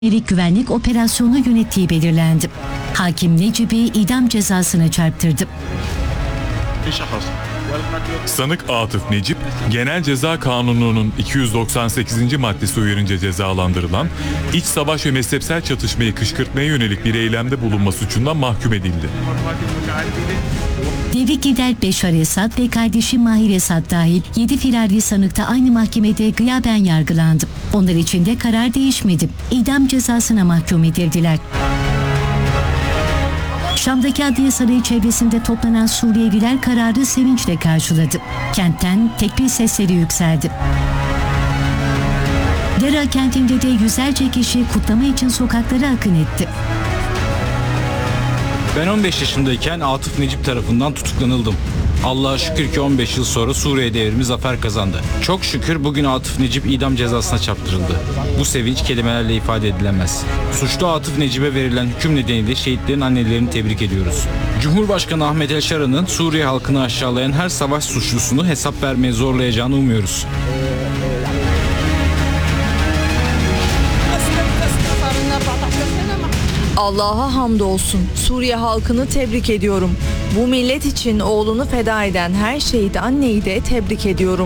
güvenlik operasyonu yönettiği belirlendi. Hakim Necip'i idam cezasına çarptırdı. Sanık Atıf Necip, Genel Ceza Kanunu'nun 298. maddesi uyarınca cezalandırılan, iç savaş ve mezhepsel çatışmayı kışkırtmaya yönelik bir eylemde bulunma suçundan mahkum edildi. Devrik lider Beşar Esad ve kardeşi Mahir Esad dahil 7 firari sanık da aynı mahkemede gıyaben yargılandı. Onlar için de karar değişmedi. İdam cezasına mahkum edildiler. Şam'daki Adliye Sarayı çevresinde toplanan Suriyeliler kararı sevinçle karşıladı. Kentten tekbir sesleri yükseldi. Dera kentinde de yüzlerce kişi kutlama için sokaklara akın etti. Ben 15 yaşındayken Atıf Necip tarafından tutuklanıldım. Allah'a şükür ki 15 yıl sonra Suriye devrimi zafer kazandı. Çok şükür bugün Atıf Necip idam cezasına çarptırıldı. Bu sevinç kelimelerle ifade edilemez. Suçlu Atıf Necip'e verilen hüküm nedeniyle şehitlerin annelerini tebrik ediyoruz. Cumhurbaşkanı Ahmet El Şara'nın Suriye halkını aşağılayan her savaş suçlusunu hesap vermeye zorlayacağını umuyoruz. Allah'a hamdolsun. Suriye halkını tebrik ediyorum. Bu millet için oğlunu feda eden her şehit anneyi de tebrik ediyorum.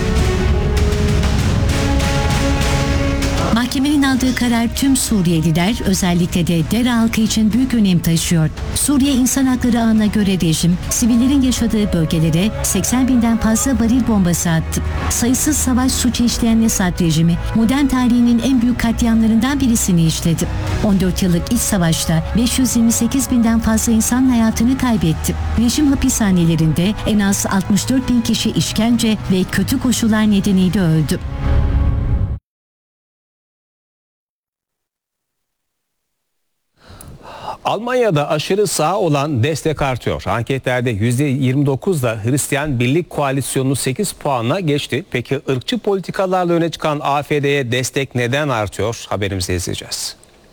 Mahkemenin aldığı karar tüm Suriyeliler, özellikle de Dera halkı için büyük önem taşıyor. Suriye İnsan Hakları Ağı'na göre rejim, sivillerin yaşadığı bölgelere 80 binden fazla varil bombası attı. Sayısız savaş suçu işleyen Esad rejimi, modern tarihinin en büyük katliamlarından birisini işledi. 14 yıllık iç savaşta 528 binden fazla insan hayatını kaybetti. Rejim hapishanelerinde en az 64 bin kişi işkence ve kötü koşullar nedeniyle öldü. Almanya'da aşırı sağ olan destek artıyor. Anketlerde %29'da Hristiyan Birlik Koalisyonu 8 puanla geçti. Peki ırkçı politikalarla öne çıkan AfD'ye destek neden artıyor? Haberimizde izleyeceğiz.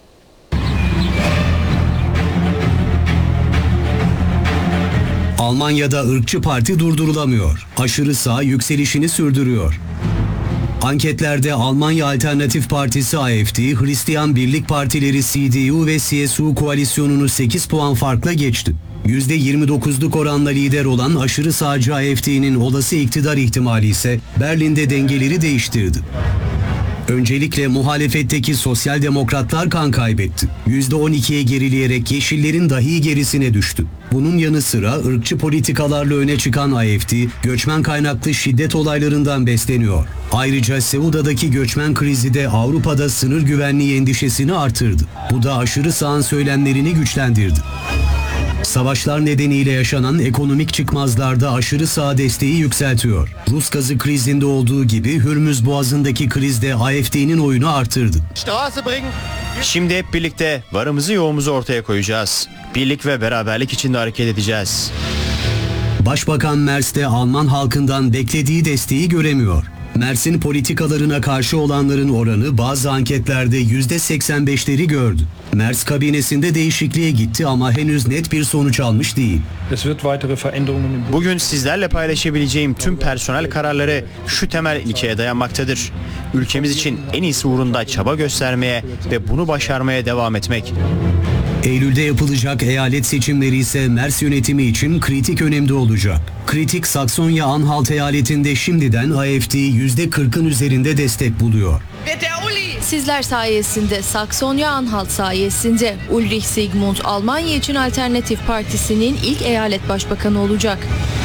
Almanya'da ırkçı parti durdurulamıyor. Aşırı sağ yükselişini sürdürüyor. Anketlerde Almanya Alternatif Partisi AfD, Hristiyan Birlik Partileri CDU ve CSU koalisyonunu 8 puan farkla geçti. %29'luk oranla lider olan aşırı sağcı AfD'nin olası iktidar ihtimali ise Berlin'de dengeleri değiştirdi. Öncelikle muhalefetteki sosyal demokratlar kan kaybetti. %12'ye gerileyerek Yeşillerin dahi gerisine düştü. Bunun yanı sıra ırkçı politikalarla öne çıkan AfD, göçmen kaynaklı şiddet olaylarından besleniyor. Ayrıca Seuda'daki göçmen krizi de Avrupa'da sınır güvenliği endişesini artırdı. Bu da aşırı sağın söylemlerini güçlendirdi. Savaşlar nedeniyle yaşanan ekonomik çıkmazlarda aşırı sağ desteği yükseltiyor. Rus gazı krizinde olduğu gibi Hürmüz Boğazı'ndaki krizde AfD'nin oyunu artırdı. Şimdi hep birlikte varımızı yoğumuzu ortaya koyacağız. Birlik ve beraberlik içinde hareket edeceğiz. Başbakan Merz de Alman halkından beklediği desteği göremiyor. Merz'in politikalarına karşı olanların oranı bazı anketlerde %85'leri gördü. Merz kabinesinde değişikliğe gitti ama henüz net bir sonuç almış değil. Bugün sizlerle paylaşabileceğim tüm personel kararları şu temel ilkeye dayanmaktadır. Ülkemiz için en iyisi uğrunda çaba göstermeye ve bunu başarmaya devam etmek. Eylül'de yapılacak eyalet seçimleri ise Merz yönetimi için kritik önemde olacak. Kritik Saksonya-Anhalt eyaletinde şimdiden AfD %40'ın üzerinde destek buluyor. Sizler sayesinde, Saksonya-Anhalt sayesinde Ulrich Sigmund Almanya için Alternatif Partisi'nin ilk eyalet başbakanı olacak.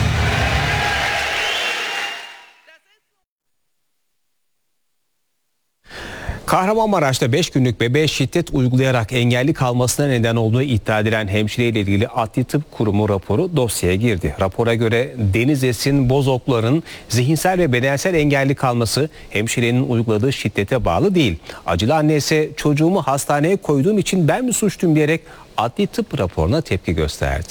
Kahramanmaraş'ta 5 günlük bebeğe şiddet uygulayarak engelli kalmasına neden olduğu iddia edilen hemşireyle ilgili Adli Tıp Kurumu raporu dosyaya girdi. Rapora göre Deniz Esin Bozoklu'nun zihinsel ve bedensel engelli kalması hemşirenin uyguladığı şiddete bağlı değil. Acılı anne ise çocuğumu hastaneye koyduğum için ben mi suçluyum diyerek adli tıp raporuna tepki gösterdi.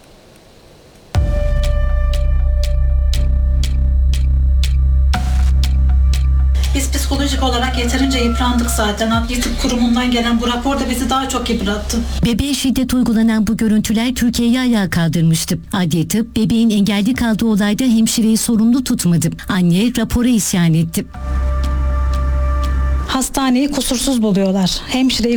Biz psikolojik olarak yeterince yıprandık zaten. Adli Tıp Kurumu'ndan gelen bu rapor da bizi daha çok yıprattı. Bebeğe şiddet uygulanan bu görüntüler Türkiye'yi ayağa kaldırmıştı. Adli Tıp, bebeğin engelli kaldığı olayda hemşireyi sorumlu tutmadı. Anne rapora isyan etti. hastaneyi kusursuz buluyorlar. Hemşireyi